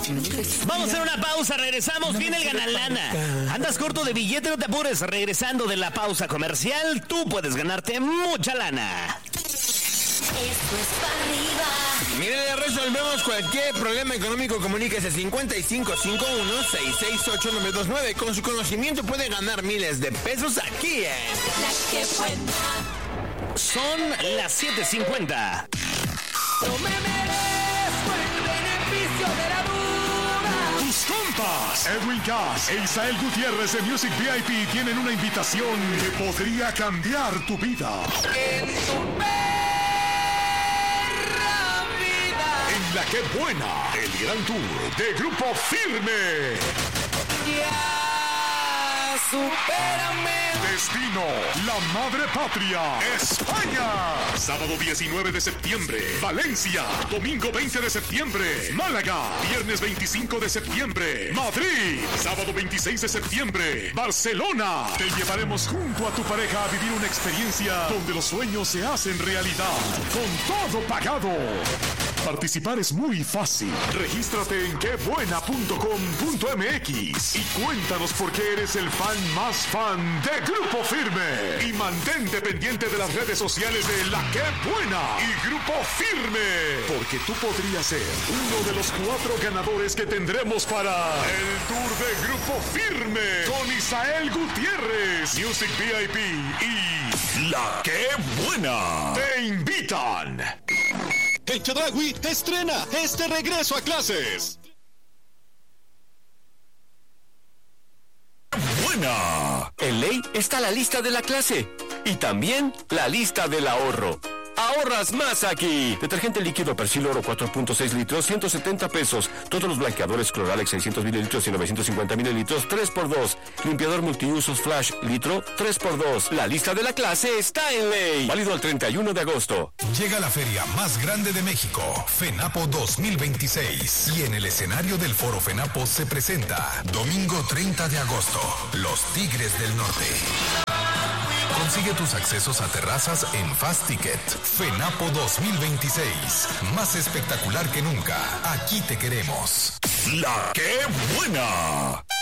Vamos a hacer una pausa, regresamos, viene el Ganalana. ¿Andas corto de billete? No te apures, regresando de la pausa comercial, tú puedes ganarte mucha lana. Esto es para arriba. Mire, le resolvemos cualquier problema económico. Comuníquese 5551-668-929. Con su conocimiento puede ganar miles de pesos aquí en La que buena. Son las 7:50. No me merezco el beneficio de la duda. Tus compas, Edwin Cass e Isael Gutiérrez de Music VIP tienen una invitación que podría cambiar tu vida. En tu perra vida. En La Que Buena, el gran tour de Grupo Firme. Ya, supérame. Destino, la madre patria, España. Sábado 19 de septiembre, Valencia. Domingo 20 de septiembre, Málaga. Viernes 25 de septiembre, Madrid. Sábado 26 de septiembre, Barcelona. Te llevaremos junto a tu pareja a vivir una experiencia donde los sueños se hacen realidad. Con todo pagado. Participar es muy fácil. Regístrate en quebuena.com.mx y cuéntanos por qué eres el fan más fan de Grupo Firme. Y mantente pendiente de las redes sociales de La Que Buena y Grupo Firme, porque tú podrías ser uno de los 4 ganadores que tendremos para el tour de Grupo Firme con Isael Gutiérrez, Music VIP y La Que Buena. Te invitan. El Chedraui estrena este regreso a clases. Buena. En ley está la lista de la clase y también la lista del ahorro. Ahorras más aquí. Detergente líquido Persil Oro 4.6 litros, 170 pesos. Todos los blanqueadores Cloralex 600 mililitros y 950 mililitros, 3x2. Limpiador multiusos Flash litro, 3x2. La lista de la clase está en ley. Válido el 31 de agosto. Llega la feria más grande de México, FENAPO 2026. Y en el escenario del Foro FENAPO se presenta, domingo 30 de agosto, los Tigres del Norte. Consigue tus accesos a terrazas en Fast Ticket. FENAPO 2026. Más espectacular que nunca. Aquí te queremos. La Que Buena.